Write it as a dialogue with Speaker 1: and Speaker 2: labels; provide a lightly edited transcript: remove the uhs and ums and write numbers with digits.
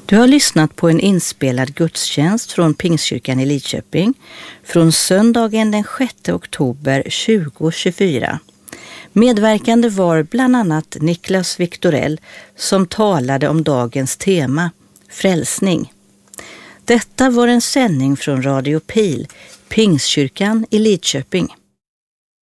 Speaker 1: Du har lyssnat på en inspelad gudstjänst från Pingstkyrkan i Lidköping från söndagen den 6 oktober 2024. Medverkande var bland annat Niklas Viktorell som talade om dagens tema, frälsning. Detta var en sändning från Radio Pil, Pingstkyrkan i Lidköping.